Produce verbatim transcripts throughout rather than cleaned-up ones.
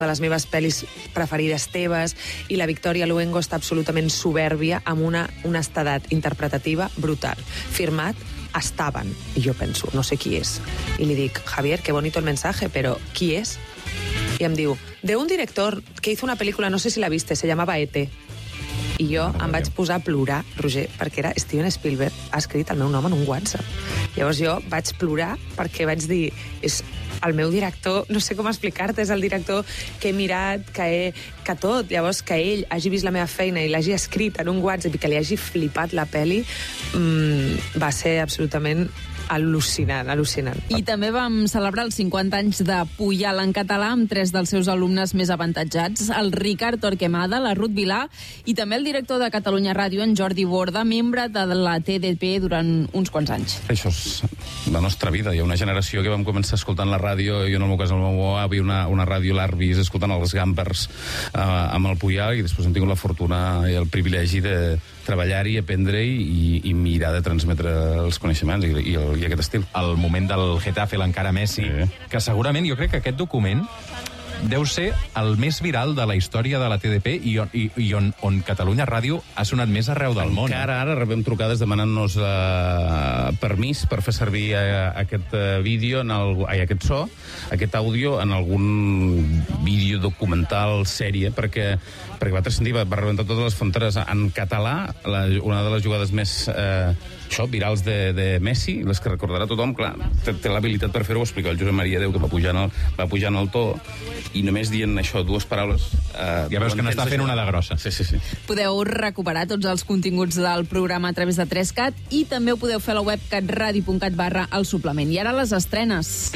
de les meves pel·lis preferides teves, i la Victoria Luengo està absolutament soberbia, amb una honestedat interpretativa brutal. Firmat Estaban. I jo penso, no sé qui és. I li dic, Javier, qué bonito el mensaje, pero ¿qui es? I em diu, de un director que hizo una película, no sé si la viste, se llamaba E T. I jo em vaig posar a plorar, Roger, perquè era Steven Spielberg, ha escrit el meu nom en un WhatsApp. Llavors jo vaig plorar perquè vaig dir, és el meu director, no sé com explicar-te, és el director que he mirat, que, he, que tot, llavors que ell hagi vist la meva feina i l'hagi escrit en un WhatsApp i que li hagi flipat la peli, mmm, va ser absolutament al·lucinant, al·lucinant. I també vam celebrar els cinquanta anys de Puyal en català amb tres dels seus alumnes més avantatjats, el Ricard Torquemada, la Ruth Vilà i també el director de Catalunya Ràdio, en Jordi Borda, membre de la T D P durant uns quants anys. Això és la nostra vida. Hi ha una generació que vam començar escoltant la ràdio, jo en el meu cas, el meu avi, una, una ràdio l'Arbis, escoltant els Gambers eh, amb el Puyal, i després hem tingut la fortuna i el privilegi de treballar-hi, aprendre-hi i, i mirar de transmetre els coneixements i, i, el, i aquest estil. El moment del Getafe, l'encara Messi, sí. Que segurament jo crec que aquest document deu ser el més viral de la història de la T D P i on, i, i on, on Catalunya Ràdio ha sonat més arreu del món. Encara ara rebem trucades demanant-nos uh, permís per fer servir uh, aquest uh, vídeo, en el, ai, aquest so, aquest àudio, en algun vídeo documental, sèrie, perquè, perquè va transcendir, va, va rebentar totes les fronteres en català, la, una de les jugades més uh, això, virals de, de Messi, les que recordarà tothom, clar, té, té l'habilitat per fer-ho, ho explica el Josep Maria Déu, que va pujar en el, va pujar en el to, i només dient això, dues paraules... Eh, ja veus que n'està fent una de grossa. Sí, sí, sí. Podeu recuperar tots els continguts del programa a través de tres cat i també ho podeu fer a la web catradio punt cat barra el suplement. I ara les estrenes.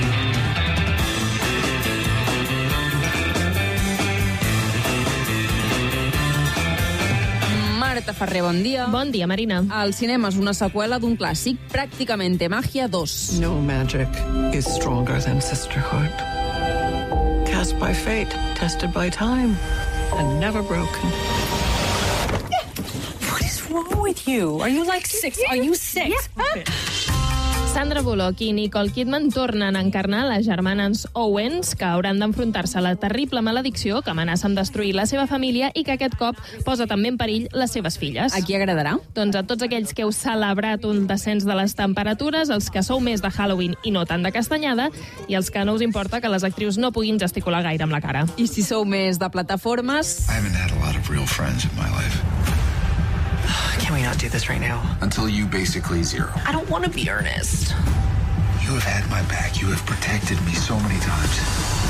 Marta Ferrer, bon dia. Bon dia, Marina. Al cinema és una seqüela d'un clàssic, Pràcticamente Magia dos. No magic is stronger than sisterhood. Cast by fate, tested by time, and never broken. What is wrong with you? Are you like six? Are you six? Sandra Bullock i Nicole Kidman tornen a encarnar les germanes Owens, que hauran d'enfrontar-se a la terrible maledicció que amenaça amb destruir la seva família i que aquest cop posa també en perill les seves filles. A qui agradarà? Doncs a tots aquells que heu celebrat un descens de les temperatures, els que sou més de Halloween i no tant de castanyada, i els que no us importa que les actrius no puguin gesticular gaire amb la cara. I si sou més de plataformes... I haven't had a lot of real friends in my life. Can we not do this right now? Until you basically zero. I don't want to be earnest. You have had my back. You have protected me so many times.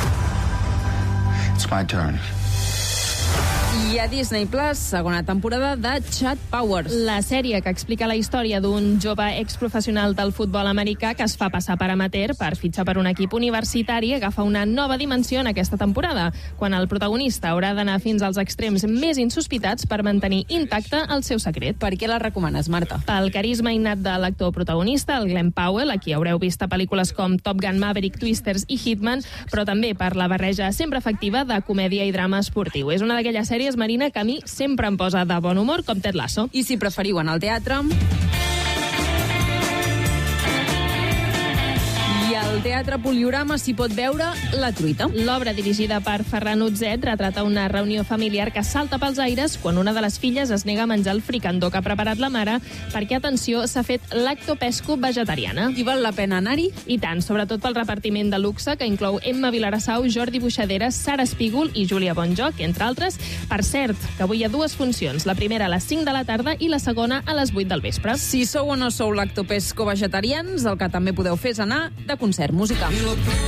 It's my turn. I a Disney Plus, segona temporada de Chat Powers. La sèrie que explica la història d'un jove exprofessional del futbol americà que es fa passar per amateur per fitxar per un equip universitari agafa una nova dimensió en aquesta temporada, quan el protagonista haurà d'anar fins als extrems més insospitats per mantenir intacte el seu secret. Per què la recomanes, Marta? Pel carisma innat de l'actor protagonista, el Glenn Powell, a qui haureu vist a pel·lícules com Top Gun Maverick, Twisters i Hitman, però també per la barreja sempre efectiva de comèdia i drama esportiu. És una d'aquelles sèries, Marina, que a mi sempre em posa de bon humor, com Ted Lasso. I si preferiu anar al teatre... I al Teatre Poliorama s'hi pot veure La truita. L'obra, dirigida per Ferran Utzet, retrata una reunió familiar que salta pels aires quan una de les filles es nega a menjar el fricandó que ha preparat la mare perquè, atenció, s'ha fet lactopesco vegetariana. I val la pena anar-hi? I tant, sobretot pel repartiment de luxe, que inclou Emma Vilarassau, Jordi Buixaderas, Sara Espígol i Júlia Bonjoc, entre altres. Per cert, que avui hi ha dues funcions, la primera a les cinc de la tarda i la segona a les vuit del vespre. Si sou o no sou lactopesco vegetarians, el que també podeu fer és anar de concert musical.